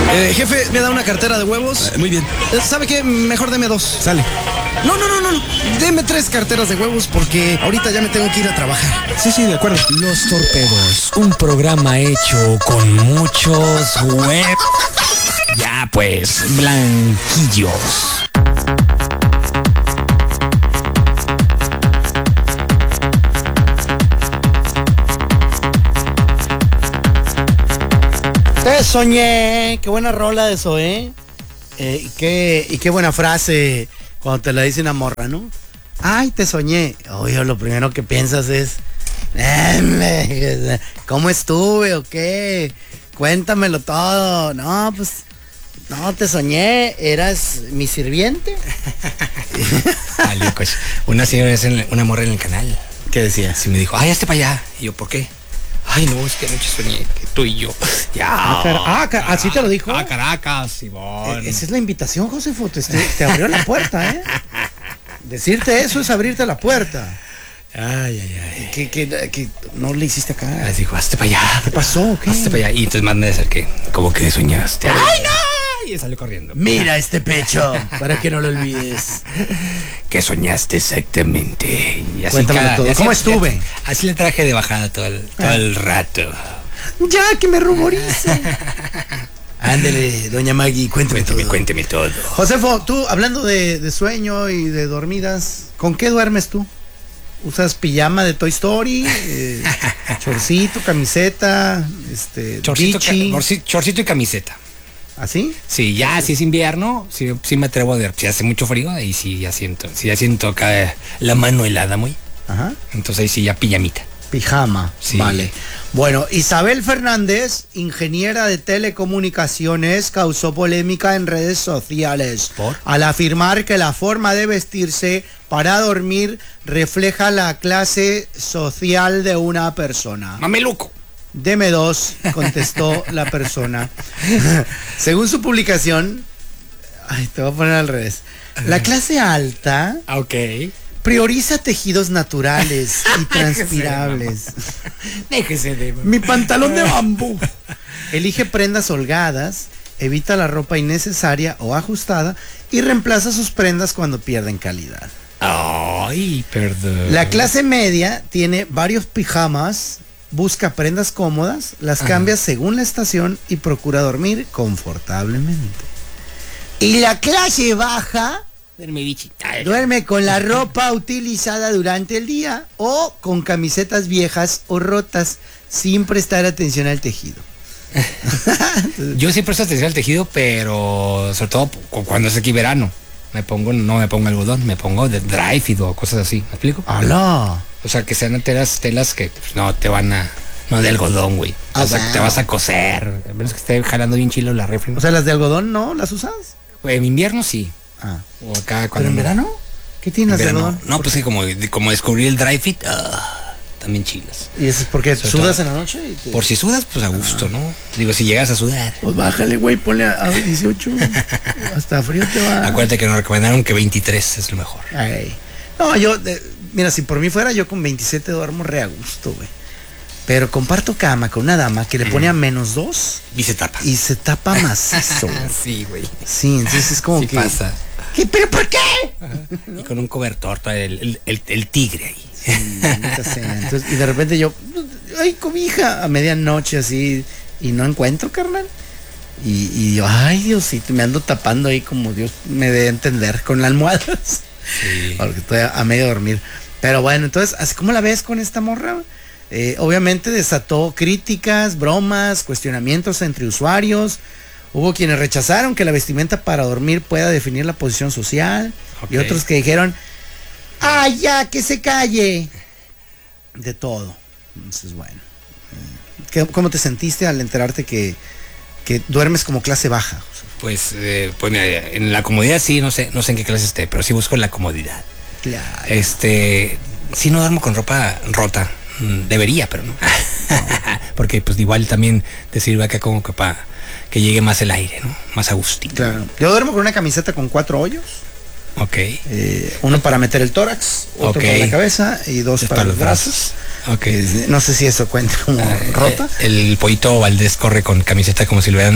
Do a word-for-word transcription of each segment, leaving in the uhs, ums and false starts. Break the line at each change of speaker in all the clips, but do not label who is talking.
Eh, jefe, ¿me da una cartera de huevos?
Eh, muy bien.
Eh, ¿Sabe qué? Mejor deme dos.
Sale.
No, no, no, no, no. Deme tres carteras de huevos porque ahorita ya me tengo que ir a trabajar.
Sí, sí, de acuerdo.
Los Torpedos, un programa hecho con muchos huevos. Ya pues, blanquillos.
Te soñé, qué buena rola de eso, ¿eh? eh y, qué, y qué buena frase cuando te la dice una morra, ¿no? Ay, te soñé. Oye, lo primero que piensas es, ¿cómo estuve o qué? Cuéntamelo todo. No, pues, no, te soñé, eras mi sirviente.
Vale, pues, una señora, una morra en el canal.
¿Qué decía?
Sí me dijo, ay, hazte para allá. Y yo, ¿por qué? Ay, no, es que anoche soñé que tú y yo. Ya.
Ah, car ah car ¿así te lo dijo?
Ah, Caracas, Simón.
Eh, esa es la invitación, Josefo. Te, te abrió la puerta, ¿eh? Decirte eso es abrirte la puerta.
Ay, ay, ay.
¿Qué, qué, qué no le hiciste acá?
Les dijo, hazte para allá.
¿Qué pasó? ¿Qué?
Hazte para allá. Y entonces más me acerqué. Como que soñaste. ¡Ay, no! Y salió corriendo.
Mira este pecho, para que no lo olvides.
¿Qué soñaste exactamente? Y así
Cuéntame
cada,
todo.
y así,
¿Cómo estuve?
Ya, así le traje de bajada todo el, todo ah. el rato.
Ya, que me ruborice. Ándele, doña Maggie, cuénteme,
cuénteme
todo.
Cuénteme todo.
Josefo, tú, hablando de, de sueño y de dormidas, ¿con qué duermes tú? ¿Usas pijama de Toy Story? Eh, chorcito, camiseta, este,
chorcito,
bichi.
Ca chorcito y camiseta.
¿Así?
Sí, ya si es invierno, sí, sí me atrevo a ver. Si hace mucho frío, ahí sí ya siento, sí ya siento acá la mano helada muy.
Ajá.
Entonces ahí sí ya pijamita.
Pijama,
sí.
Vale. Bueno, Isabel Fernández, ingeniera de telecomunicaciones, causó polémica en redes sociales
¿Por?
al afirmar que la forma de vestirse para dormir refleja la clase social de una persona.
¡Mameluco!
Deme dos, contestó la persona. Según su publicación, ay, te voy a poner al revés. La clase alta,
ok,
prioriza tejidos naturales y transpirables.
Déjese de...
Mi pantalón de bambú. Elige prendas holgadas, evita la ropa innecesaria o ajustada y reemplaza sus prendas cuando pierden calidad.
Ay, perdón.
La clase media tiene varios pijamas, busca prendas cómodas, las cambia Ajá. según la estación y procura dormir confortablemente. Y la clase baja
duerme bichita.
Duerme con la ropa utilizada durante el día o con camisetas viejas o rotas sin prestar atención al tejido.
Yo sí presto atención al tejido, pero sobre todo cuando es aquí verano. Me pongo, no me pongo algodón, me pongo de dry fit o cosas así. ¿Me explico?
¡Hala!
O sea, que sean telas, telas que pues, no te van a... No de algodón, güey. O sea, que te vas a coser. A menos que esté jalando bien chilo la refri.
O sea, las de algodón, ¿no? ¿Las usas?
En invierno sí.
Ah.
O acá cuando...
¿Pero en verano? ¿Qué tienes de algodón?
No, pues sí, como, como descubrí el dry fit, uh, también chilas.
¿Y eso es porque
Sobre
sudas
todo,
en la noche? Y te...
Por si sudas, pues a gusto, ah. ¿no? Digo, si llegas a sudar.
Pues bájale, güey, ponle a, a dieciocho. Hasta frío te va.
Acuérdate que nos recomendaron que veintitrés es lo mejor.
Ay. No, yo, de, mira, si por mí fuera, yo con veintisiete duermo re a gusto, güey. Pero comparto cama con una dama que le pone a menos dos.
Y se tapa.
Y se tapa macizo.
Sí, güey.
Sí, entonces es como
sí
que...
pasa.
¿Qué? ¿Pero por qué?
¿No? Y con un cobertor, el, el, el, el tigre ahí.
Sí, entonces, y de repente yo, ay, cobija, a medianoche así, y no encuentro, carnal. Y, y yo, ay, Diosito, me ando tapando ahí como Dios me dé a entender, con las almohadas.
Sí.
Porque estoy a, a medio dormir. Pero bueno, entonces, así como la ves con esta morra, eh, obviamente desató críticas, bromas, cuestionamientos entre usuarios. Hubo quienes rechazaron que la vestimenta para dormir pueda definir la posición social. Okay. Y otros que dijeron, ¡ay, ya, que se calle! De todo. Entonces, bueno. ¿Qué, ¿Cómo te sentiste al enterarte que, que duermes como clase baja?
Pues, eh, pues mira, en la comodidad sí, no sé, no sé en qué clase esté, pero sí busco la comodidad.
Claro.
Este, sí no duermo con ropa rota. Debería, pero no. Porque pues igual también te sirve acá como que para que llegue más el aire, ¿no? Más a gustito.
Claro. Yo duermo con una camiseta con cuatro hoyos.
Ok.
Eh, uno para meter el tórax, otro
okay.
para la cabeza y dos para, para los brazos.
brazos. Okay.
Eh, no sé si eso cuenta como uh, rota.
El, el pollito Valdés corre con camiseta como si lo hubieran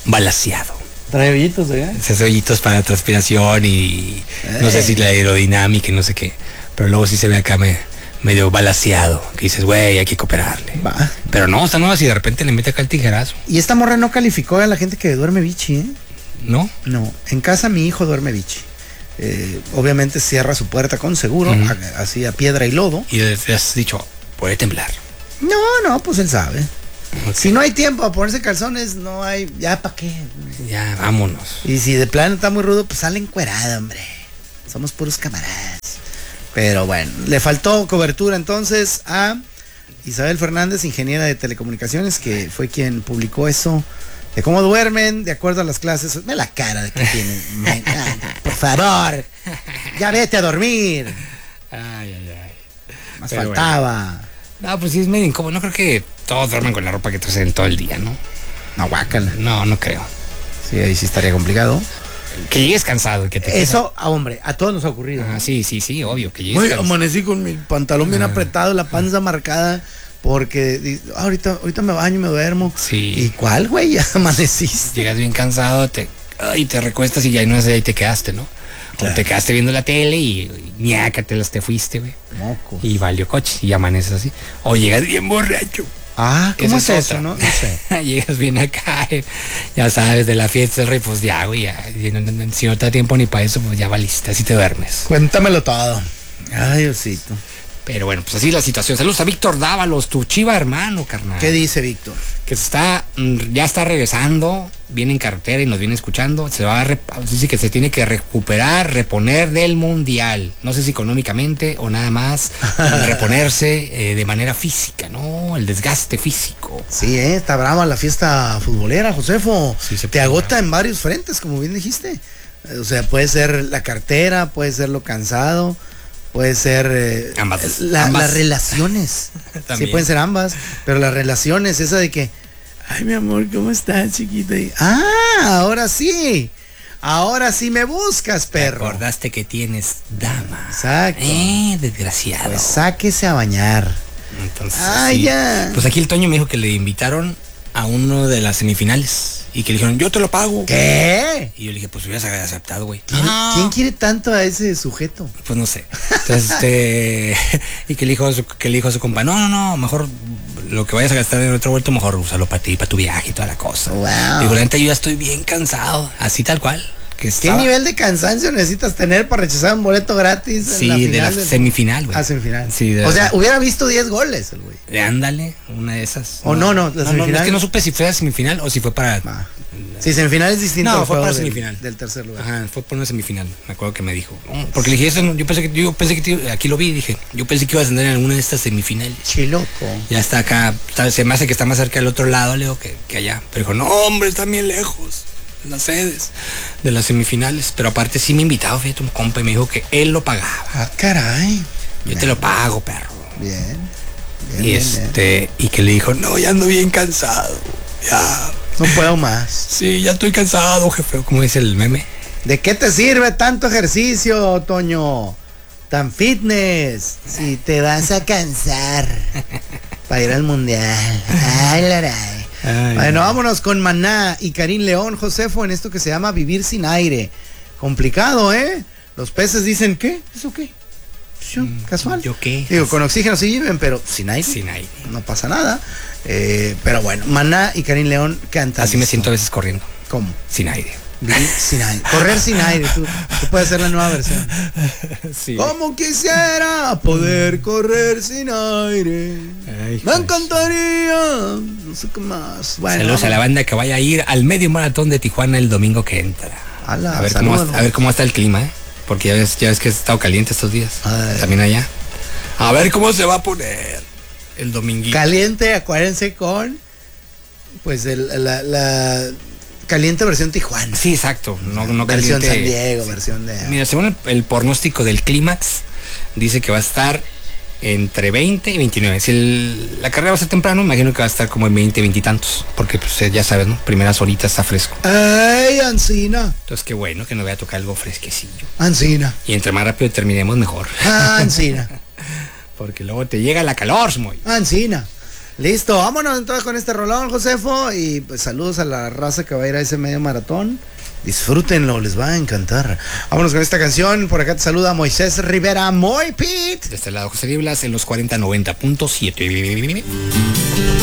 balaseado.
Trae hoyitos, ¿eh?
Se hace hoyitos para transpiración y eh. no sé si la aerodinámica y no sé qué. Pero luego sí se ve acá me, medio balaseado. Que dices, güey, hay que cooperarle. Va. Pero no, está nueva si de repente le mete acá el tijerazo.
Y esta morra no calificó a la gente que duerme bichi, ¿eh?
¿No?
No. En casa mi hijo duerme bichi. Eh, obviamente cierra su puerta con seguro, uh-huh. a, así a piedra y lodo.
Y le has dicho, puede temblar.
No, no, pues él sabe. Okay. Si no hay tiempo a ponerse calzones, no hay, ya para qué.
Ya, vámonos.
Y si de plano está muy rudo, pues sale encuerada, hombre. Somos puros camaradas. Pero bueno, le faltó cobertura entonces a Isabel Fernández, ingeniera de telecomunicaciones, que fue quien publicó eso. De cómo duermen, de acuerdo a las clases. Ve la cara de que tienen. Me, ay, por favor, ya vete a dormir.
Ay, ay, ay.
Más pero faltaba.
Bueno. No, pues sí es medio incómodo. No creo que todos duerman con la ropa que traen todo el día, ¿no?
No, guácala.
No, no creo.
Sí, ahí sí estaría complicado.
Que llegues cansado. Que te
Eso, ah, hombre, a todos nos ha ocurrido.
Ah, ¿no? sí, sí, sí, obvio. Que llegues
Muy,
cansado.
Amanecí con mi pantalón bien ah. apretado, la panza marcada. Porque ah, ahorita, ahorita me baño y me duermo.
Sí.
¿Y cuál, güey? Ya amaneciste.
Llegas bien cansado, te, ay, te recuestas y ya no sé, ahí te quedaste, ¿no? Claro. O te quedaste viendo la tele y, y ñácatelas, te fuiste, güey.
Moco.
Y valió coche y amaneces así. O llegas bien borracho.
Ah, ¿cómo es eso, no? No sé.
Llegas bien acá, eh, ya sabes, de la fiesta del rey, pues ya, güey, ya, si, no, no, si no te da tiempo ni para eso, pues ya valiste, así te duermes.
Cuéntamelo todo. Ay, Diosito.
Pero bueno, pues así la situación. Saludos a Víctor Dávalos, tu chiva hermano, carnal.
¿Qué dice Víctor?
Que está, ya está regresando, viene en carretera y nos viene escuchando. Se va a, rep- dice que se tiene que recuperar, reponer del mundial. No sé si económicamente o nada más reponerse eh, de manera física, ¿no? El desgaste físico.
Sí, eh, está brava la fiesta futbolera, Josefo. Sí, se te agota en varios frentes, como bien dijiste. O sea, puede ser la cartera, puede ser lo cansado. Puede ser eh,
ambas,
la,
ambas.
las relaciones. Sí, pueden ser ambas. Pero las relaciones, esa de que, ay, mi amor, ¿cómo estás, chiquita? Y, ah, ahora sí. Ahora sí me buscas, perro.
¿Te acordaste que tienes dama?
Exacto.
Eh, desgraciado.
Pues sáquese a bañar.
Entonces,
ah,
sí.
ya.
Pues aquí el Toño me dijo que le invitaron a uno de las semifinales. Y que le dijeron, yo te lo pago.
¿Qué?
Y yo le dije, pues hubieras aceptado, güey.
¿Quién, ah. ¿Quién quiere tanto a ese sujeto?
Pues no sé. Entonces, este. Y que le dijo a su, que le dijo a su compa, no, no, no, mejor lo que vayas a gastar en otro vuelto, mejor úsalo para ti, para tu viaje y toda la cosa.
Wow.
Digo, la neta, yo ya estoy bien cansado. Así tal cual. Que
estaba... ¿Qué nivel de cansancio necesitas tener para rechazar un boleto gratis?
Sí, en la de la del... semifinal, güey.
Ah, semifinal.
Sí, de
o sea, hubiera visto diez goles el güey.
Ándale, una de esas.
O no, no, la
no,
semifinal.
No, es que no supe si fue a semifinal o si fue para.
Ah. Sí, semifinal es distinto.
No, fue para del, semifinal.
Del tercer lugar.
Ajá, fue por una semifinal. Me acuerdo que me dijo. Porque le dije eso, yo pensé que yo pensé que aquí lo vi, dije, yo pensé que iba a ascender en alguna de estas semifinales.
Chiloco.
Ya está acá, se me hace que está más cerca del otro lado, le digo, que, que allá. Pero dijo, no, hombre, está bien lejos. Las sedes de las semifinales, pero aparte sí me invitaba, fíjate, un compa y me dijo que él lo pagaba.
Ah, caray.
Yo bien. Te lo pago, perro.
Bien. bien
y
bien,
este,
bien.
y que le dijo, no, ya ando bien cansado. Ya.
No puedo más.
Sí, ya estoy cansado, jefe. ¿Cómo dice el meme?
¿De qué te sirve tanto ejercicio, Toño? Tan fitness. Si te vas a cansar para ir al mundial. Ay, laray. Ay, bueno, ay. Vámonos con Maná y Karim León, Josefo, en esto que se llama Vivir sin aire. Complicado, ¿eh? Los peces dicen, ¿qué? ¿Eso qué? Yo, casual.
¿Yo qué?
Digo, con oxígeno sí viven, pero sin aire.
Sin aire.
No pasa nada. Eh, pero bueno, Maná y Karim León cantan.
Así me siento a veces corriendo.
¿Cómo?
Sin aire.
Vivir sin aire. Correr sin aire. Tú, tú puedes hacer la nueva versión.
Sí.
Como quisiera poder correr sin aire. Ay, me encantaría. No sé qué más.
Bueno, saludos a la banda que vaya a ir al medio maratón de Tijuana el domingo que entra.
Ala,
a, ver cómo, a ver cómo está el clima, ¿eh? Porque ya ves, ya ves que ha estado caliente estos días. Ay. También allá. A ver cómo se va a poner el dominguito.
Caliente, acuérdense con pues el, la, la caliente versión Tijuana.
Sí, exacto. No, no
versión
caliente.
San Diego, versión de.
Mira, según el, el pronóstico del clímax, dice que va a estar entre veinte y veintinueve. Si el, la carrera va a ser temprano, imagino que va a estar como en veinte, veinte y tantos. Porque pues ya sabes, ¿no? Primeras horitas está fresco.
¡Ey, Ancina!
Entonces qué bueno que nos vaya a tocar algo fresquecillo.
Ancina.
Y entre más rápido terminemos, mejor.
Ah, Ancina.
Porque luego te llega la calor, Smoy.
Ancina. Listo, vámonos entonces con este rolón, Josefo. Y pues saludos a la raza que va a ir a ese medio maratón. Disfrútenlo, les va a encantar. Vámonos con esta canción. Por acá te saluda Moisés Rivera, Moy Pete.
De este lado, José Diblas, en los cuarenta noventa punto siete.